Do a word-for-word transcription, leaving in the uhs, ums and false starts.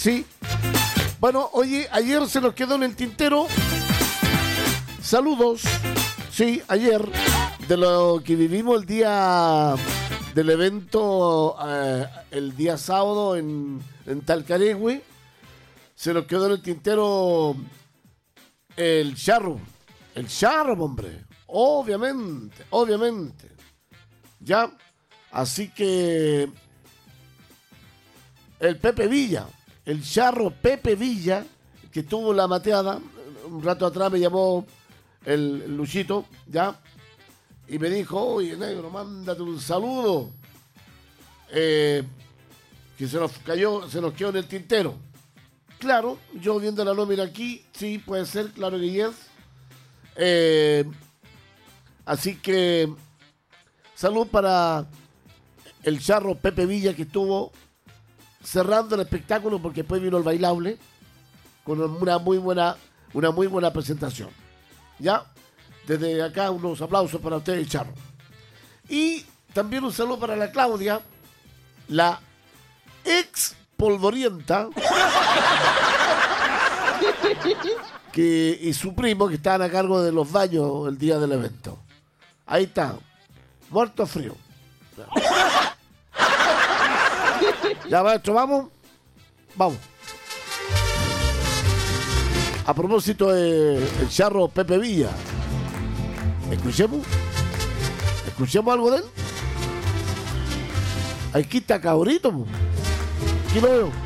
Sí. Bueno, oye, ayer se nos quedó en el tintero. Saludos. Sí, ayer, de lo que vivimos el día del evento, eh, el día sábado en, en Talcaregüe, se nos quedó en el tintero el charro. El charro, hombre. Obviamente, obviamente. Ya. Así que el Pepe Villa, el charro Pepe Villa, que tuvo la mateada, un rato atrás me llamó el, el Luchito, ya, y me dijo, oye, negro, mándate un saludo, eh, que se nos cayó, se nos quedó en el tintero. Claro, yo viendo la nómina aquí, sí, puede ser, claro que yes. Eh, así que, salud para el charro Pepe Villa, que estuvo cerrando el espectáculo, porque después vino el bailable con una muy buena, una muy buena presentación. Ya, desde acá unos aplausos para ustedes, charro. Y también un saludo para la Claudia, la ex polvorienta, que, y su primo, que estaban a cargo de los baños el día del evento. Ahí está, muerto frío. Ya, maestro, vamos. Vamos. A propósito del de charro Pepe Villa, escuchemos. Escuchemos algo de él. Aquí está cabrito. Aquí lo veo.